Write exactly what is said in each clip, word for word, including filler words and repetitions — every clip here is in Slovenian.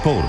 šport.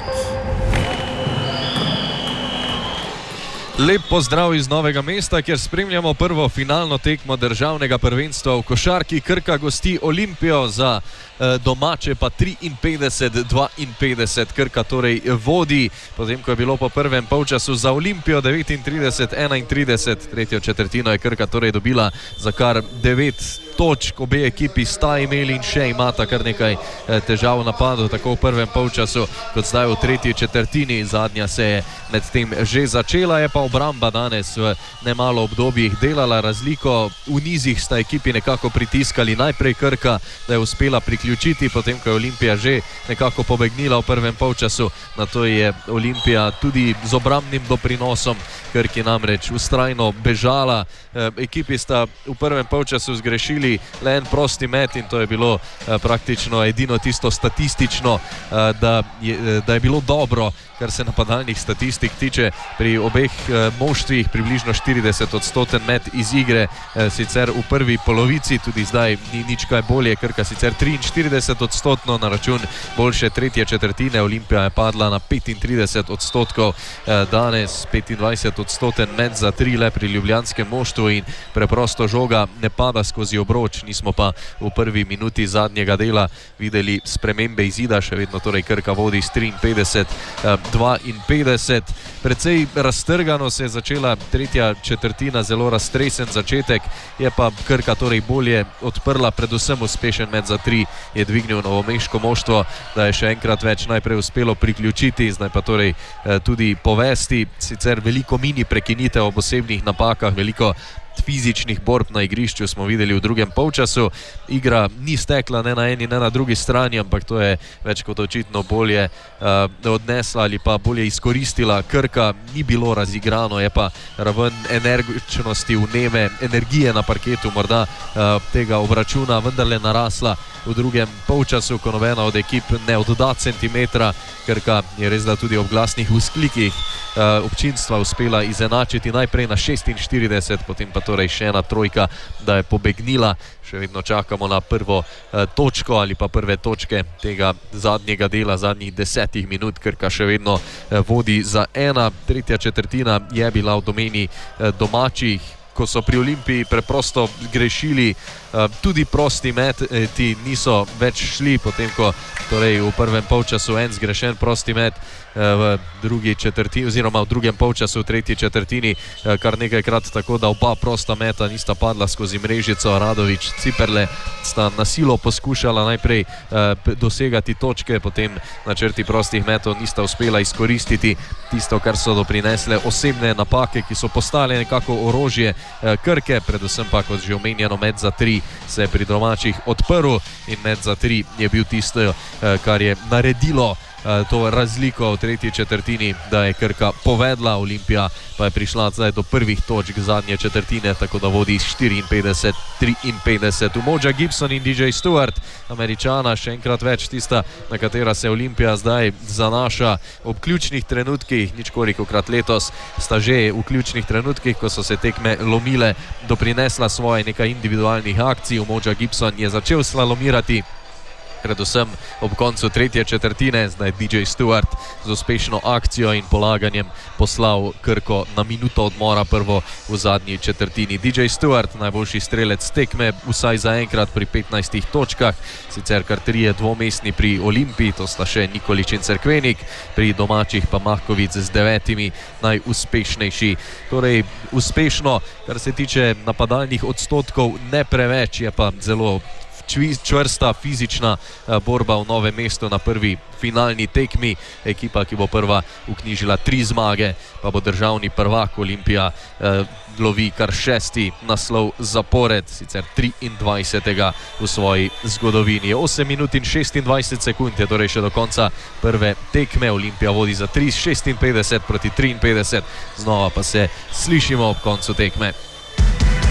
Lep pozdrav iz Novega mesta, kjer spremljamo prvo finalno tekmo državnega prvenstva v košarki. Krka gosti Olimpijo za eh, domače pa triinpetdeset dvainpetdeset. Krka torej vodi, potem ko je bilo po prvem polčasu za Olimpijo devetintrideset enaintrideset. Tretjo četrtino je Krka torej dobila za kar devet točk. Obe ekipi sta imeli in še imata kar nekaj eh, težav v napadu, tako v prvem polčasu kot zdaj v tretji četrtini. Zadnja se je med tem že začela, je pa obramba danes v nemalo obdobjih delala razliko. V nizih sta ekipi nekako pritiskali, najprej Krka, da je uspela priključiti, potem ko je Olimpija že nekako pobegnila v prvem polčasu. Nato je Olimpija tudi z obrambnim doprinosom Krki namreč vztrajno bežala. E, ekipi sta v prvem polčasu zgrešili le en prosti met in to je bilo e, praktično edino tisto statistično, e, da, je, da je bilo dobro, kar se napadalnih statistik tiče. Pri obeh e, moštvih približno štirideset odstoten met iz igre, e, sicer v prvi polovici, tudi zdaj ni nič kaj bolje. Krka sicer triinštirideset odstotno na račun boljše tretje četrtine. Olimpija je padla na petintrideset odstotkov, e, danes petindvajset odstoten met za tri le pri ljubljanskem moštvu in preprosto žoga ne pada skozi obroč. Nismo pa v prvi minuti zadnjega dela videli spremembe izida, še vedno torej Krka vodi s triinpetdeset dvainpetdeset. Precej raztrgano se je začela tretja četrtina, zelo raztresen začetek, je pa Krka torej bolje odprla, predvsem uspešen met za tri je dvignil novomeško moštvo, da je še enkrat več najprej uspelo priključiti, zdaj pa torej eh, tudi povesti. Sicer veliko mini prekinitev ob osebnih napakah, veliko fizičnih borb na igrišču smo videli v drugem polčasu. Igra ni stekla ne na eni ne na drugi strani, ampak to je več kot očitno bolje uh, odnesla ali pa bolje izkoristila Krka. Ni bilo razigrano, je pa raven energičnosti, vneme, energije na parketu morda uh, tega obračuna vendarle narasla v drugem polčasu, ko nobena od ekip ne odda centimetra. Krka je res da tudi ob glasnih vzklikih uh, občinstva uspela izenačiti najprej na šestinštirideset, potem pa torej še ena trojka, da je pobegnila. Še vedno čakamo na prvo eh, točko ali pa prve točke tega zadnjega dela, zadnjih desetih minut. Krka še vedno eh, vodi za ena. Tretja četrtina je bila v domeni eh, domačih, ko so pri Olimpiji preprosto grešili uh, tudi prosti met, eh, ti niso več šli, potem ko torej v prvem polčasu en zgrešen prosti met, eh, v drugi četrtini oziroma v drugem polčasu v tretji četrtini eh, kar nekajkrat tako, da oba prosta meta nista padla skozi mrežico. Radović, Ciperle sta na silo poskušala najprej eh, dosegati točke, potem načrti prostih metov nista uspela izkoristiti tisto, kar so doprinesle osebne napake, ki so postale nekako orožje Krke, predvsem pa, kot že omenjeno, met za tri se je pri domačih odprl in met za tri je bil tisto, kar je naredilo to razliko v tretji četrtini, da je Krka povedla. Olimpija pa je prišla zdaj do prvih točk zadnje četrtine, tako da vodi štiriinpetdeset triinpetdeset. Umoja Gibson in D J Stewart, Američana, še enkrat več tista, na katera se Olimpija zdaj zanaša ob ključnih trenutkih. Ničkolikokrat letos sta že v ključnih trenutkih, ko so se tekme lomile, doprinesla svoje nekaj individualnih akcij. Umoja Gibson je začel slalomirati predvsem ob koncu tretje četrtine, zdaj D J Stewart z uspešno akcijo in polaganjem poslal Krko na minuto odmora prvo v zadnji četrtini. D J Stewart, najboljši strelec tekme, vsaj zaenkrat pri petnajstih točkah, sicer kar trije dvomestni pri Olimpiji, to sta še Nikolić in Cerkvenik, pri domačih pa Mahkovic z devetimi najuspešnejši. Torej uspešno, kar se tiče napadalnih odstotkov, ne preveč, je pa zelo čvrsta fizična borba v Novem mestu na prvi finalni tekmi. Ekipa, ki bo prva vknjižila tri zmage, pa bo državni prvak. Olimpija eh, lovi kar šesti naslov zapored, sicer triindvajsetega v svoji zgodovini. osem minut in šestindvajset sekund je torej še do konca prve tekme. Olimpija vodi za tri, šestinpetdeset proti triinpetdeset. Znova pa se slišimo ob koncu tekme.